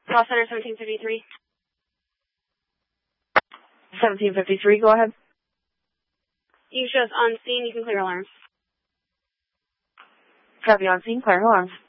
Call center 1753. 1753, go ahead. You show us on scene, you can clear alarms. Copy on scene, clear alarms.